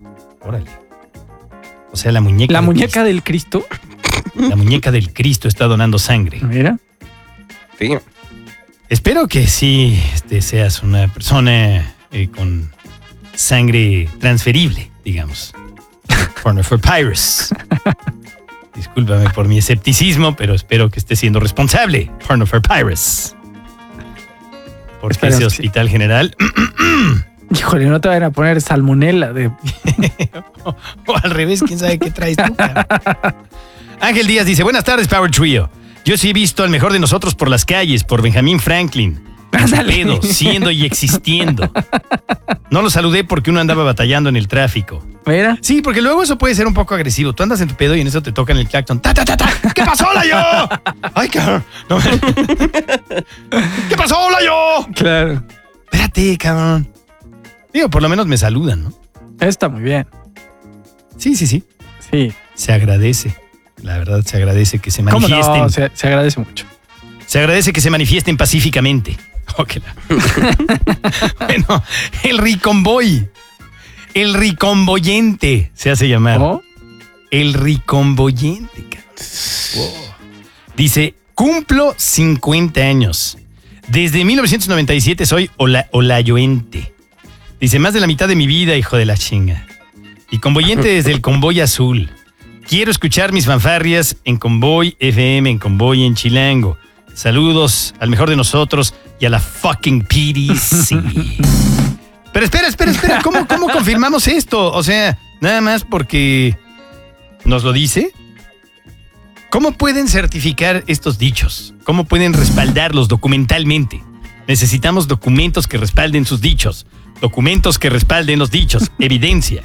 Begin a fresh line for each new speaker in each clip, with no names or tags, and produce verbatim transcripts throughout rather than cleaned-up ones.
Órale. O sea, la muñeca.
La muñeca del Cristo.
La muñeca del Cristo está donando sangre.
Mira.
Sí.
Espero que sí este, seas una persona eh, con sangre transferible, digamos. Porno for Pirates. Discúlpame por mi escepticismo, pero espero que esté siendo responsable. Porno for Pirates. Porque
Esperemos
ese
que
hospital general...
Híjole, no te vayan a poner salmonela de...
o, o al revés, quién sabe qué traes tú, cara. Ángel Díaz dice, buenas tardes, Power Trio. Yo sí he visto al mejor de nosotros por las calles, por Benjamín Franklin. Pedo, siendo y existiendo. No lo saludé porque uno andaba batallando en el tráfico.
Mira.
Sí, porque luego eso puede ser un poco agresivo. Tú andas en tu pedo y en eso te tocan el claxon. ¡Ta, ta, ta, ta! ¿Qué pasó, Layo? ¡Ay, cabrón! No. ¿Qué pasó, Layo?
Claro.
Espérate, cabrón. Digo, por lo menos me saludan, ¿no?
Está muy bien.
Sí, sí, sí.
Sí.
Se agradece. La verdad, se agradece que se
¿Cómo
manifiesten.
no? Se, se agradece mucho.
Se agradece que se manifiesten pacíficamente. Okay. Bueno, el ricomboy. El ricomboyente se hace llamar.
¿Cómo?
El ricomboyente, cabrón. Wow. Dice, cumplo cincuenta años. Desde mil novecientos noventa y siete soy ola, olayoente. Dice, más de la mitad de mi vida, hijo de la chinga. Y convoyente desde el Convoy Azul. Quiero escuchar mis fanfarrias en Convoy F M, en Convoy en Chilango. Saludos al mejor de nosotros y a la fucking P D C. Pero espera, espera, espera. ¿Cómo, ¿Cómo confirmamos esto? O sea, nada más porque nos lo dice. ¿Cómo pueden certificar estos dichos? ¿Cómo pueden respaldarlos documentalmente? Necesitamos documentos que respalden sus dichos. Documentos que respalden los dichos. Evidencia.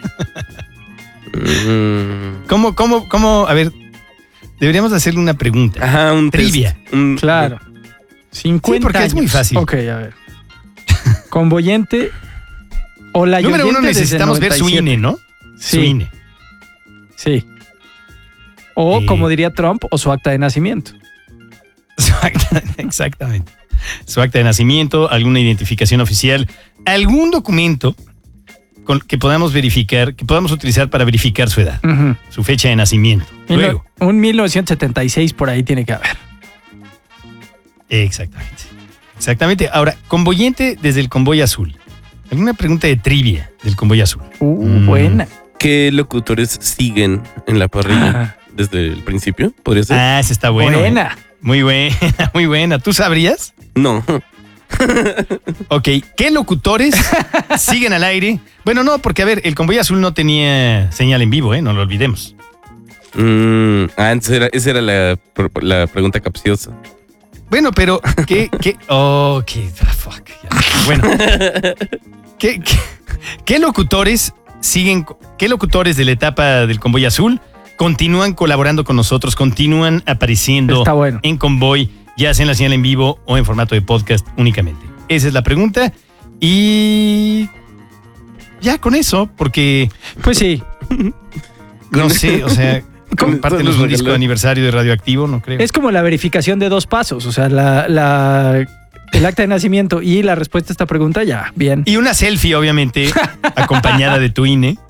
¿Cómo, cómo, cómo? A ver, deberíamos hacerle una pregunta.
Ajá, un
trivia.
test, un,
Claro. cincuenta
Sí, porque
años.
es muy fácil.
Ok, a ver. Convoyente o la
Número uno, necesitamos ver su I N E, ¿no?
Sí.
Su I N E.
Sí. O,
Eh.
como diría Trump, o su acta de nacimiento.
Su acta, exactamente. Su acta de nacimiento, alguna identificación oficial, algún documento con, que podamos verificar, que podamos utilizar para verificar su edad,
Uh-huh.
su fecha de nacimiento.
Mil-
Luego.
Un mil novecientos setenta y seis por ahí tiene que haber.
Exactamente. Exactamente. Ahora, convoyente desde el Convoy Azul. ¿Alguna pregunta de trivia del Convoy Azul?
Uh,
Mm.
buena.
¿Qué locutores siguen en la parrilla
Ajá.
desde el principio? ¿Podría ser?
Ah, esa está buena.
Buena.
Muy buena, muy buena. ¿Tú sabrías?
No.
Ok, ¿qué locutores siguen al aire? Bueno, no, porque a ver, el Convoy Azul no tenía señal en vivo, ¿eh? No lo olvidemos.
Mm, ah, entonces era, esa era la, la pregunta capciosa.
Bueno, pero ¿qué? qué oh, qué ah, fuck. Ya. Bueno, ¿qué, qué, qué locutores siguen? ¿Qué locutores de la etapa del Convoy Azul continúan colaborando con nosotros, continúan apareciendo
Está bueno.
en Convoy, ya sea en la señal en vivo o en formato de podcast únicamente? Esa es la pregunta. Y ya con eso, porque
Pues sí.
no sé, o sea, compártenos un disco de aniversario de Radioactivo, no creo.
Es como la verificación de dos pasos. O sea, la, la, el acta de nacimiento y la respuesta a esta pregunta, ya, bien.
Y una selfie, obviamente, acompañada de tu I N E.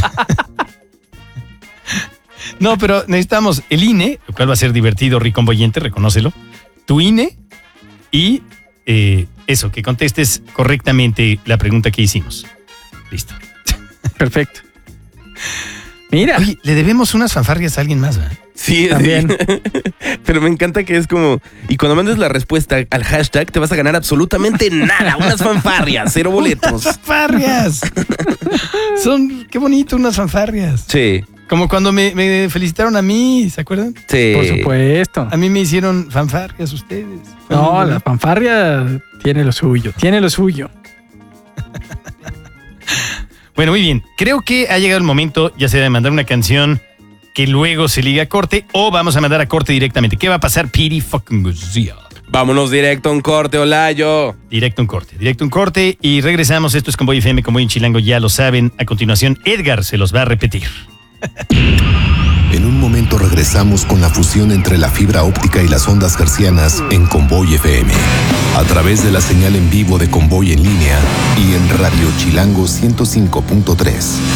No, pero necesitamos el I N E, lo cual va a ser divertido, ricomboyente, reconócelo. Tu I N E y eh, eso, que contestes correctamente la pregunta que hicimos. Listo.
Perfecto. Mira.
Oye, le debemos unas fanfarrias a alguien más, ¿verdad?
Sí,
También.
sí. Pero me encanta que es como... Y cuando mandes la respuesta al hashtag, te vas a ganar absolutamente nada. Unas fanfarrias, cero boletos.
Unas fanfarrias. Son, qué bonito, unas fanfarrias.
Sí,
Como cuando me, me felicitaron a mí, ¿se acuerdan?
sí.
Por supuesto.
A mí me hicieron fanfarrias ustedes.
No, la fanfarria tiene lo suyo. Tiene lo suyo.
Bueno, muy bien. Creo que ha llegado el momento, ya sea de mandar una canción que luego se liga a corte o vamos a mandar a corte directamente. ¿Qué va a pasar, Piri fucking García?
Vámonos directo a un corte, Olayo.
Directo a un corte, directo a un corte y regresamos. Esto es Convoy F M, Convoy en Chilango, ya lo saben. A continuación, Edgar se los va a repetir.
En un momento regresamos con la fusión entre la fibra óptica y las ondas hercianas en Convoy F M. A través de la señal en vivo de Convoy en línea y en Radio Chilango ciento cinco punto tres.